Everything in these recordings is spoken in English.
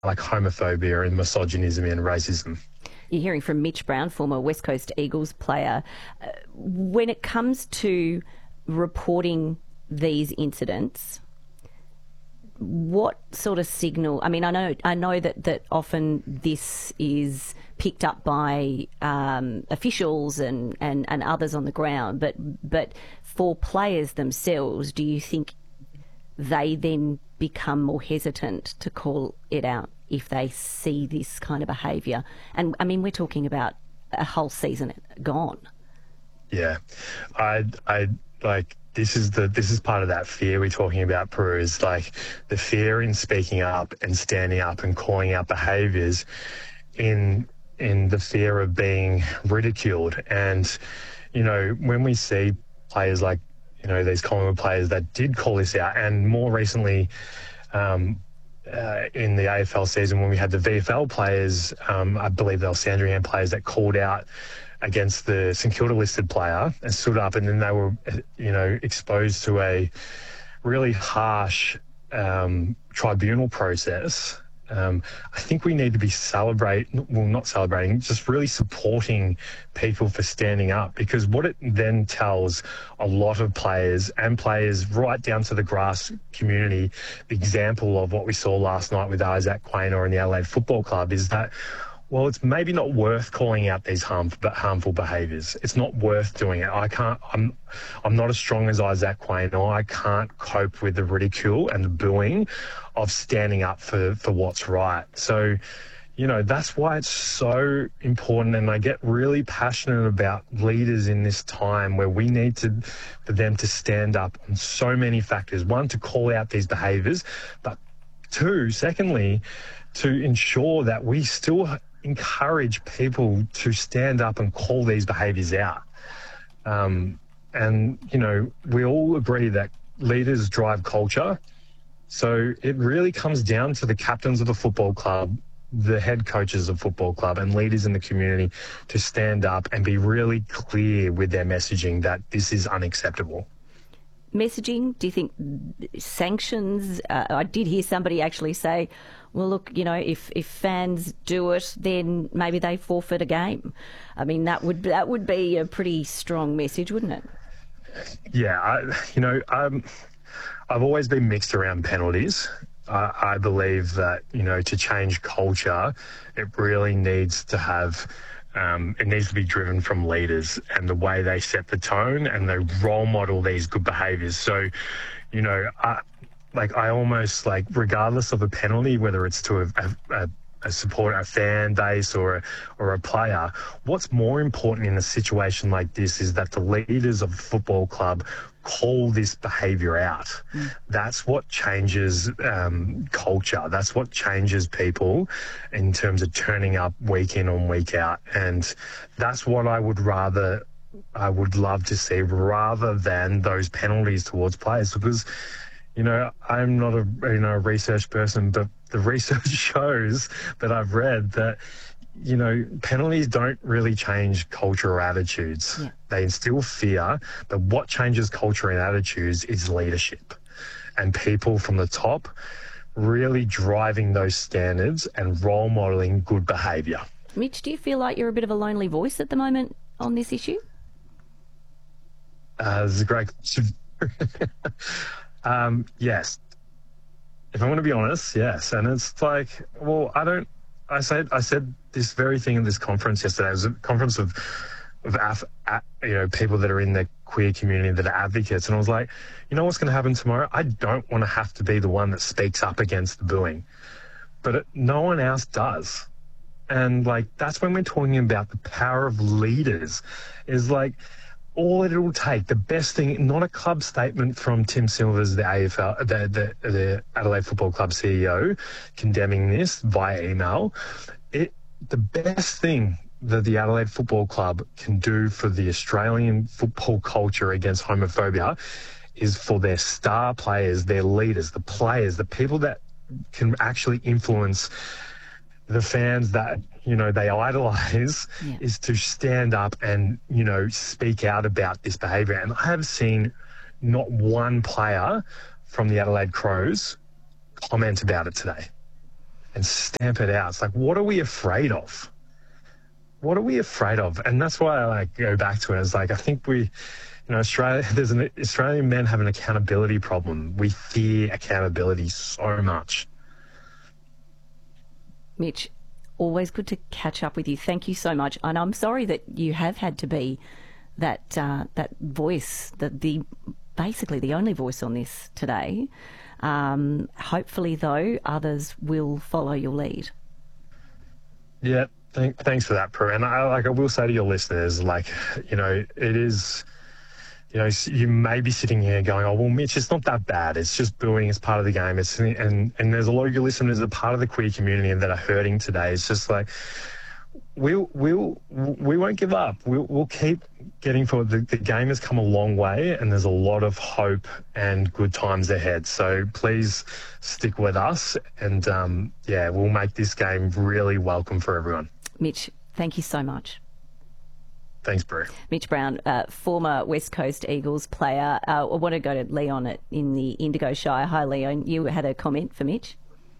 like homophobia and misogynism and racism. You're hearing from Mitch Brown, former West Coast Eagles player. When it comes to reporting these incidents, what sort of signal? I mean, I know that often this is picked up by officials and others on the ground, but for players themselves, do you think they then become more hesitant to call it out if they see this kind of behaviour? And I mean, we're talking about a whole season gone. Yeah, I like. This is part of that fear we're talking about, Peru, is like the fear in speaking up and standing up and calling out behaviours in the fear of being ridiculed. And, you know, when we see players like, you know, these Collingwood players that did call this out, and more recently in the AFL season when we had the VFL players, I believe they were Sandringham players that called out against the St Kilda listed player and stood up, and then they were, you know, exposed to a really harsh tribunal process. I think we need to be not celebrating, just really supporting people for standing up, because what it then tells a lot of players, and players right down to the grass community, the example of what we saw last night with Isaac Quaynor and the Adelaide Football Club, is that, well, it's maybe not worth calling out these harmful behaviours. It's not worth doing it. I'm not as strong as Isaac Quaynor. I can't cope with the ridicule and the booing of standing up for what's right. So, you know, that's why it's so important. And I get really passionate about leaders in this time where we need for them to stand up on so many factors. One, to call out these behaviours, but two, secondly, to ensure that we still encourage people to stand up and call these behaviours out. And, you know, we all agree that leaders drive culture. So it really comes down to the captains of the football club, the head coaches of football club, and leaders in the community to stand up and be really clear with their messaging that this is unacceptable. Messaging, do you think sanctions? I did hear somebody actually say, well, look, you know, if fans do it, then maybe they forfeit a game. I mean, that would be a pretty strong message, wouldn't it? Yeah, I've always been mixed around penalties. I believe that, you know, to change culture, it really needs to have... it needs to be driven from leaders and the way they set the tone and they role model these good behaviours. So, you know, I almost like, regardless of a penalty, whether it's to a fan base or a player, what's more important in a situation like this is that the leaders of the football club call this behaviour out. That's what changes culture. That's what changes people in terms of turning up week in and week out. And that's what I would love to see, rather than those penalties towards players. Because, you know, I'm not a research person, but the research shows that I've read that, you know, penalties don't really change culture or attitudes. Yeah. They instill fear, but what changes culture and attitudes is leadership and people from the top really driving those standards and role modelling good behaviour. Mitch, do you feel like you're a bit of a lonely voice at the moment on this issue? This is a great question. Yes. If I want to be honest, yes. And it's like, well, I said this very thing in this conference yesterday. It was a conference of people that are in the queer community that are advocates. And I was like, you know what's going to happen tomorrow? I don't want to have to be the one that speaks up against the booing. But no one else does. And, like, that's when we're talking about the power of leaders, is like, all it'll take, the best thing, not a club statement from Tim Silvers, the AFL, the Adelaide Football Club CEO, condemning this via email. The best thing that the Adelaide Football Club can do for the Australian football culture against homophobia is for their star players, their leaders, the players, the people that can actually influence the fans that, you know, they idolise, is to stand up and, you know, speak out about this behaviour. And I have seen not one player from the Adelaide Crows comment about it today. and stamp it out. It's like, what are we afraid of? What are we afraid of? And that's why I like go back to it. It's like, I think Australia, Australian men have an accountability problem. We fear accountability so much. Mitch, always good to catch up with you. Thank you so much. And I'm sorry that you have had to be that voice, basically the only voice on this today. Hopefully, though, others will follow your lead. Yeah, thanks for that, Prue. And I will say to your listeners, it is, you may be sitting here going, oh, well, Mitch, it's not that bad. It's just booing. It's part of the game. And there's a lot of your listeners that are part of the queer community and that are hurting today. It's just like, we won't give up. We'll keep getting forward. The game has come a long way, and there's a lot of hope and good times ahead. So please stick with us, and we'll make this game really welcome for everyone. Mitch, thank you so much. Thanks, Bru. Mitch Brown, former West Coast Eagles player. I want to go to Leon in the Indigo Shire. Hi, Leon. You had a comment for Mitch?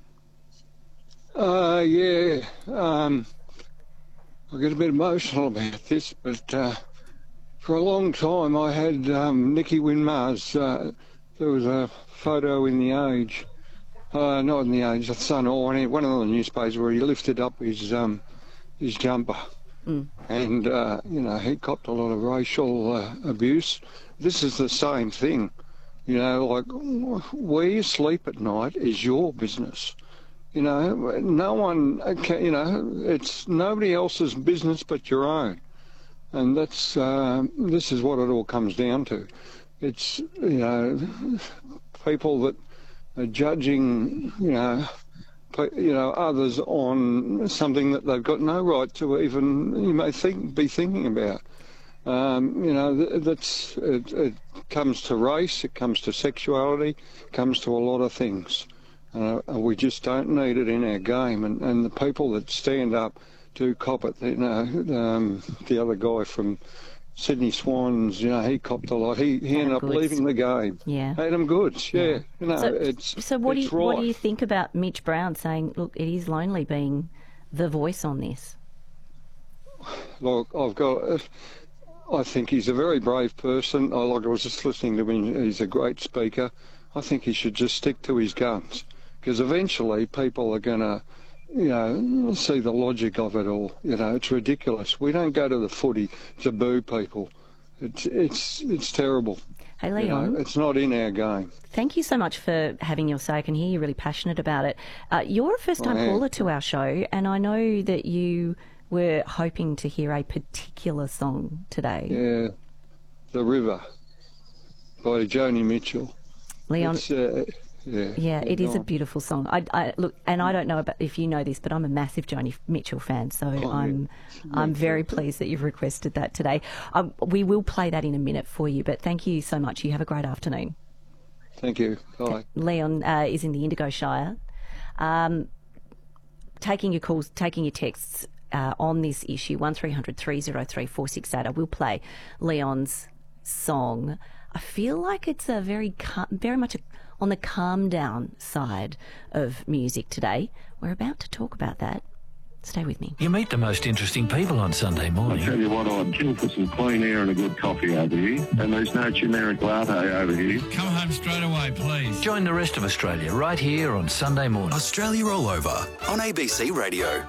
Yeah. I get a bit emotional about this, but for a long time I had Nicky Winmar's. There was a photo in The Age, not in The Age, the Sun, or one of the newspapers where he lifted up his jumper. And, he copped a lot of racial abuse. This is the same thing. Where you sleep at night is your business. No one can, it's nobody else's business but your own. And that's, this is what it all comes down to. It's, people that are judging, others on something that they've got no right to even, be thinking about. It comes to race, it comes to sexuality, it comes to a lot of things. We just don't need it in our game. And the people that stand up to cop it, the other guy from Sydney Swans, he copped a lot. He ended up leaving the game. Yeah. Adam Goods, yeah. So what do you think about Mitch Brown saying, look, it is lonely being the voice on this? Look, I think he's a very brave person. I was just listening to him. He's a great speaker. I think he should just stick to his guns, because eventually people are going to, see the logic of it all. It's ridiculous. We don't go to the footy to boo people. It's terrible. Hey, Leon. It's not in our game. Thank you so much for having your say. I can hear you're really passionate about it. You're a first-time caller to our show, and I know that you were hoping to hear a particular song today. Yeah, The River by Joni Mitchell. Leon, Yeah, it is a beautiful song. I look, and I don't know if you know this, but I'm a massive Joni Mitchell fan, so I'm very pleased that you've requested that today. We will play that in a minute for you, but thank you so much. You have a great afternoon. Thank you. Bye. Leon is in the Indigo Shire. Taking your calls, taking your texts on this issue, 1300 303 468. I will play Leon's song. I feel like it's a very much on the calm down side of music today. We're about to talk about that. Stay with me. You meet the most interesting people on Sunday morning. I tell you what, I'd kill for some clean air and a good coffee over here. And there's no generic latte over here. Come home straight away, please. Join the rest of Australia right here on Sunday morning. Australia Rollover on ABC Radio.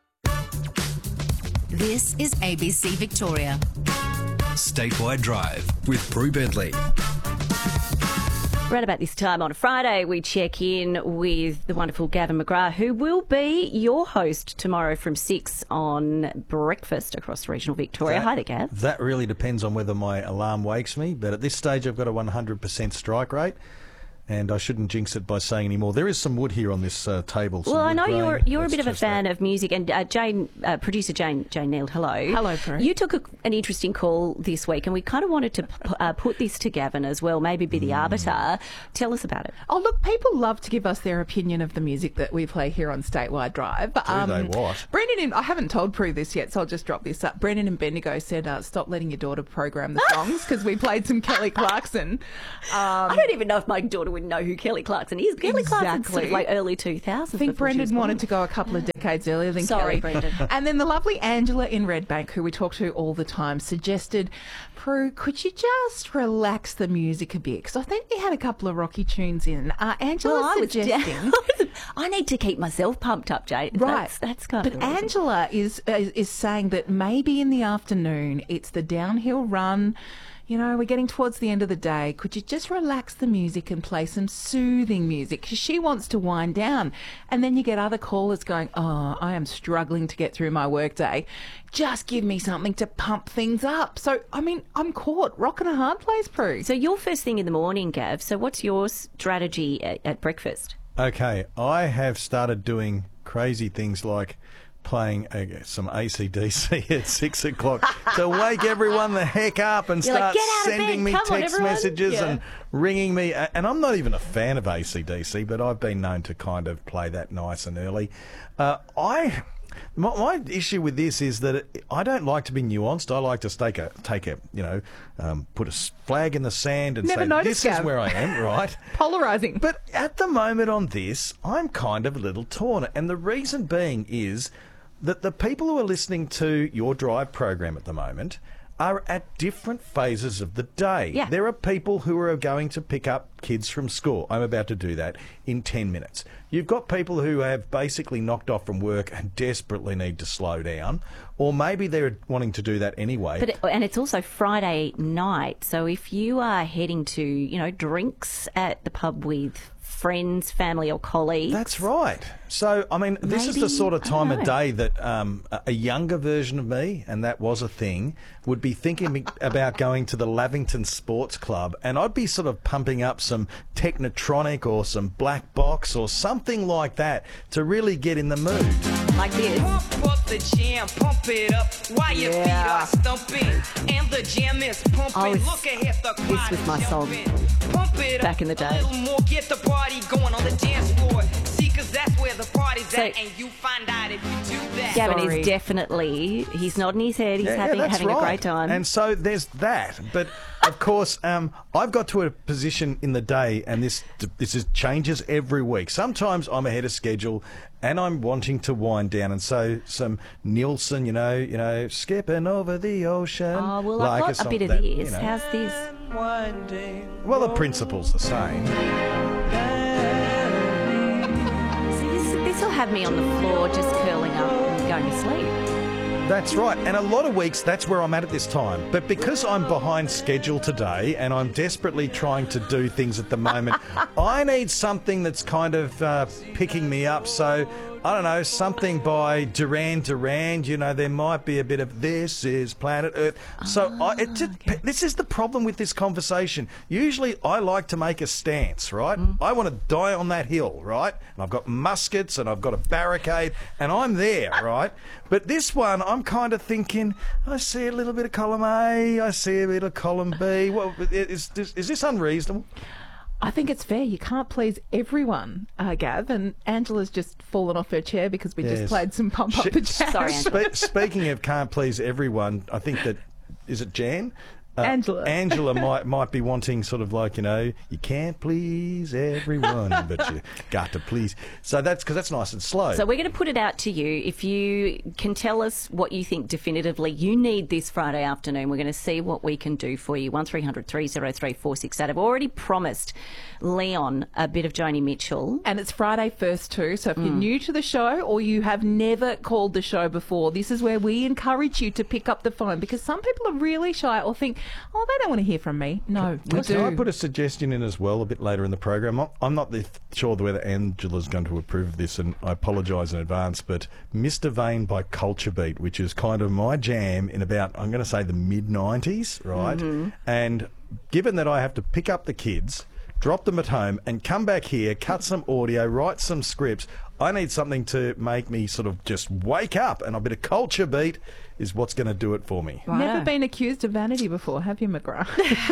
This is ABC Victoria. Statewide Drive with Prue Bentley. Right about this time on a Friday, we check in with the wonderful Gavin McGrath, who will be your host tomorrow from 6 on Breakfast across regional Victoria. Hi there, Gav. That really depends on whether my alarm wakes me, but at this stage I've got a 100% strike rate. And I shouldn't jinx it by saying any more. There is some wood here on this table. Well, I know you're a bit of a fan of music, and producer Jane Neild, hello. Hello, Prue. You took an interesting call this week, and we kind of wanted to put this to Gavin as well, maybe be the arbiter. Tell us about it. Oh, look, people love to give us their opinion of the music that we play here on Statewide Drive. Do they what? Brendan, I haven't told Prue this yet, so I'll just drop this up. Brendan and Bendigo said, stop letting your daughter program the songs, because we played some Kelly Clarkson. I don't even know if my daughter people would know who Kelly Clarkson is. Kelly Clarkson's sort of like early 2000s. I think Brendan wanted to go a couple of decades earlier than Kelly. Brendan. And then the lovely Angela in Redbank, who we talk to all the time, suggested, Prue, could you just relax the music a bit? Because I think we had a couple of rocky tunes in. Angela's suggesting... I need to keep myself pumped up, Jade. Right. That's kind of... But Angela is saying that maybe in the afternoon it's the downhill run. You know, we're getting towards the end of the day. Could you just relax the music and play some soothing music? Because she wants to wind down. And then you get other callers going, oh, I am struggling to get through my workday. Just give me something to pump things up. So, I mean, I'm caught. Rock and a hard place, Prue. So your first thing in the morning, Gav, so what's your strategy at breakfast? Okay, I have started doing crazy things like playing some AC/DC at 6 o'clock to wake everyone the heck up and You're start like, "Get out of sending bed. me Come on, text everyone." messages Yeah. and ringing me. And I'm not even a fan of AC/DC, but I've been known to kind of play that nice and early. My issue with this is that I don't like to be nuanced. I like to put a flag in the sand and Never say, noticed, this is Gav. where I am, right? Polarising. But at the moment on this, I'm kind of a little torn. And the reason being is that the people who are listening to your drive program at the moment are at different phases of the day. Yeah. There are people who are going to pick up kids from school. I'm about to do that in 10 minutes. You've got people who have basically knocked off from work and desperately need to slow down, or maybe they're wanting to do that anyway. And it's also Friday night, so if you are heading to, drinks at the pub with friends, family or colleagues... That's right. So, I mean, this is the sort of time of day that a younger version of me, and that was a thing, would be thinking about going to the Lavington Sports Club, and I'd be sort of pumping up some Technotronic or some Black Box or something like that to really get in the mood. Like this. Pump up the jam, pump it up while your feet are stumping. And the jam is pumping. Look ahead, the crowd This was my song Pump it up back in the day. a little more, get the party going on the dance floor. See, 'cause that's where the party's at, and you find out if you do that. Gavin is definitely, he's nodding his head, he's having that's a great time. And so there's that. But of course, I've got to a position in the day, and this changes every week. Sometimes I'm ahead of schedule, and I'm wanting to wind down, and so some Nielsen, skipping over the ocean. Oh, well, like I've got a bit of that, this. How's this? Well, the principle's the same. See, this will have me on the floor just curling up and going to sleep. That's right. And a lot of weeks, that's where I'm at this time. But because I'm behind schedule today and I'm desperately trying to do things at the moment, I need something that's kind of picking me up. So, I don't know, something by Duran Duran. There might be a bit of This Is Planet Earth. So this is the problem with this conversation. Usually I like to make a stance, right? I want to die on that hill, right? And I've got muskets and I've got a barricade and I'm there, right? But this one, I'm kind of thinking, I see a little bit of column A, I see a bit of column B. Well, is this unreasonable? I think it's fair. You can't please everyone, Gav, and Angela's just fallen off her chair because we just played some Pump Up the Jam. Sorry, Angela. Speaking of can't please everyone, I think that, is it Jan? Angela might be wanting sort of like, you can't please everyone, but you got to please. So that's because that's nice and slow. So we're going to put it out to you. If you can tell us what you think definitively you need this Friday afternoon, we're going to see what we can do for you. 1300 303 468. I've already promised Leon a bit of Joni Mitchell. And it's Friday first too, so if you're new to the show or you have never called the show before, this is where we encourage you to pick up the phone, because some people are really shy or think, oh, they don't want to hear from me. No, we do. Can I put a suggestion in as well a bit later in the program? I'm not sure whether Angela's going to approve of this, and I apologise in advance, but Mr. Vane by Culture Beat, which is kind of my jam in about, I'm going to say, the mid-90s, right? Mm-hmm. And given that I have to pick up the kids, drop them at home and come back here, cut some audio, write some scripts, I need something to make me sort of just wake up, and a bit of Culture Beat is what's going to do it for me. Wow. Never been accused of vanity before, have you, McGrath?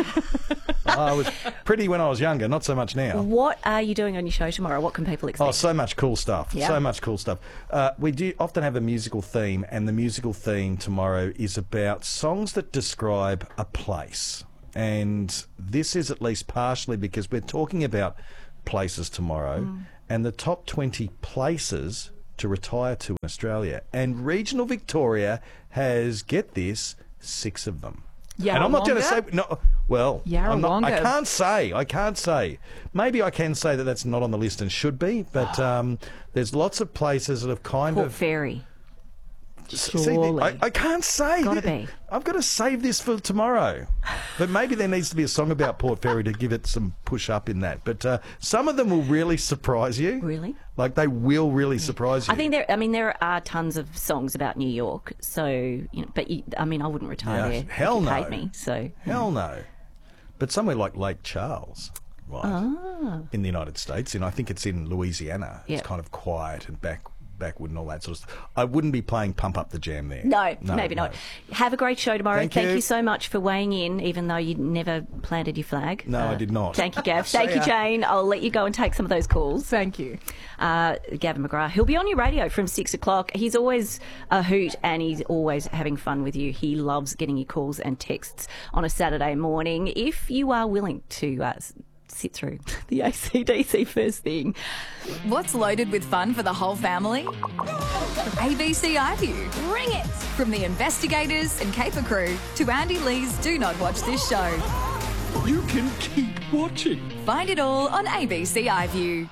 I was pretty when I was younger, not so much now. What are you doing on your show tomorrow? What can people expect? Oh, so much cool stuff. Yeah. So much cool stuff. We do often have a musical theme, and the musical theme tomorrow is about songs that describe a place. And this is at least partially because we're talking about places tomorrow and the top 20 places to retire to in Australia. And regional Victoria has, get this, 6 of them. And I'm not going to say no. Well, I can't say. Maybe I can say that that's not on the list and should be. But there's lots of places that have kind Port of Fairy. See, I can't say. Gotta be. I've got to save this for tomorrow. But maybe there needs to be a song about Port Fairy to give it some push up in that. But some of them will really surprise you. Really? Like they will really surprise you. I think there are tons of songs about New York. So, but I wouldn't retire there. Hell if you no. paid me. So hell no. But somewhere like Lake Charles, right, in the United States, and I think it's in Louisiana. It's kind of quiet and backward and all that sort of stuff. I wouldn't be playing Pump Up the Jam there. No, maybe not. Have a great show tomorrow. Thank you so much for weighing in, even though you never planted your flag. No, I did not. Thank you, Gav. Thank you, Jane. I'll let you go and take some of those calls. Thank you. Gavin McGrath. He'll be on your radio from 6 o'clock. He's always a hoot and he's always having fun with you. He loves getting your calls and texts on a Saturday morning. If you are willing to sit through the AC/DC first thing. What's loaded with fun for the whole family? ABC iView. Bring it! From the investigators and caper crew to Andy Lee's Do Not Watch This Show. You can keep watching. Find it all on ABC iView.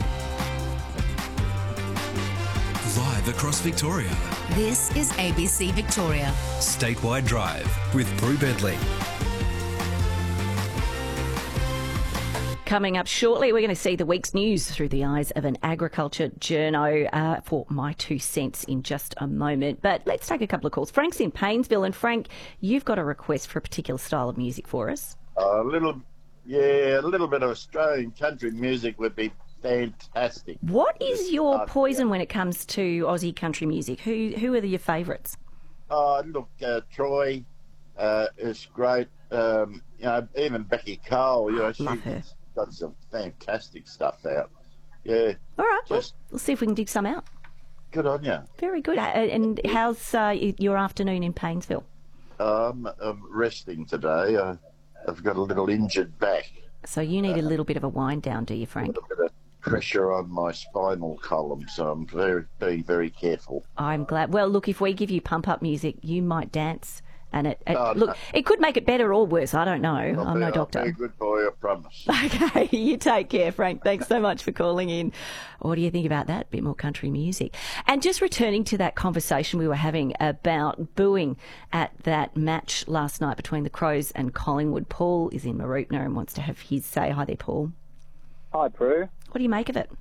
Live across Victoria. This is ABC Victoria. Statewide Drive with Brew Bentley. Coming up shortly, we're going to see the week's news through the eyes of an agriculture journo for my 2 cents in just a moment. But let's take a couple of calls. Frank's in Paynesville. And Frank, you've got a request for a particular style of music for us. A little bit of Australian country music would be fantastic. What is your poison when it comes to Aussie country music? Who are your favourites? Troy is great. Even Becky Cole, Love her. Got some fantastic stuff out. Yeah. All right. We'll see if we can dig some out. Good on you. Very good. And how's your afternoon in Paynesville? I'm resting today. I've got a little injured back. So you need a little bit of a wind down, do you, Frank? A little bit of pressure on my spinal column, so I'm being very careful. I'm glad. Well, look, if we give you pump-up music, you might dance. And No. it could make it better or worse. I don't know. I'm no doctor. I'll be a good boy, I promise. Okay, you take care, Frank. Thanks so much for calling in. What do you think about that? A bit more country music. And just returning to that conversation we were having about booing at that match last night between the Crows and Collingwood. Paul is in Mooroopna and wants to have his say. Hi there, Paul. Hi, Prue. What do you make of it?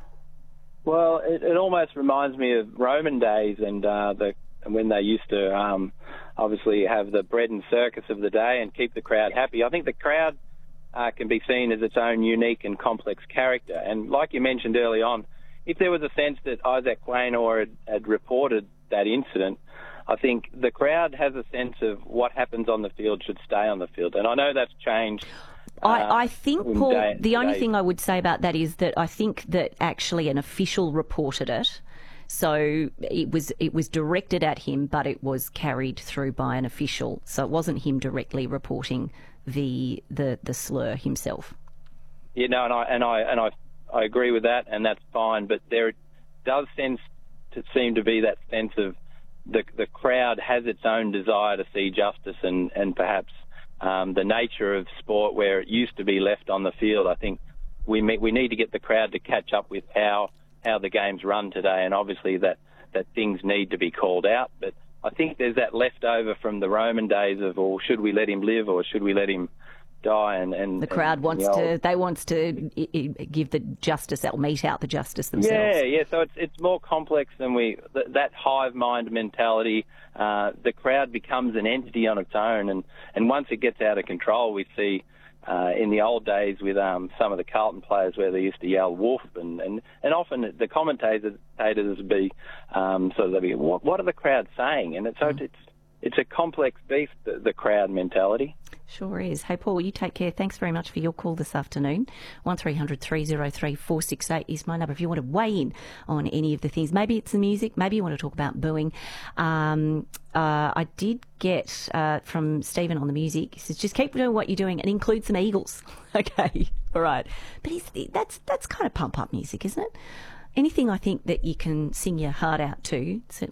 Well, it almost reminds me of Roman days and when they used to obviously have the bread and circus of the day and keep the crowd happy. I think the crowd can be seen as its own unique and complex character. And like you mentioned early on, if there was a sense that Isaac Quaynor had reported that incident, I think the crowd has a sense of what happens on the field should stay on the field. And I know that's changed. I think, Paul, the only thing I would say about that is that I think that actually an official reported it. So it was directed at him, but it was carried through by an official. So it wasn't him directly reporting the slur himself. Yeah, no, and I agree with that, and that's fine. But there does seem to be that sense of the crowd has its own desire to see justice, and perhaps the nature of sport where it used to be left on the field. I think we need to get the crowd to catch up with how the game's run today, and obviously that things need to be called out. But I think there's that leftover from the Roman days of, well, should we let him live or should we let him die? And the crowd wants to give the justice, or mete out the justice themselves. Yeah. So it's more complex than that hive mind mentality. The crowd becomes an entity on its own, and once it gets out of control, we see. In the old days with some of the Carlton players where they used to yell "wolf" and often the commentators would be what are the crowd saying? And it's a complex beast, the crowd mentality. Sure is. Hey, Paul, you take care. Thanks very much for your call this afternoon. 1300 303 468 is my number if you want to weigh in on any of the things. Maybe it's the music. Maybe you want to talk about booing. I did get from Stephen on the music. He says, just keep doing what you're doing and include some Eagles. Okay, all right. But that's kind of pump-up music, isn't it? Anything I think that you can sing your heart out to, certainly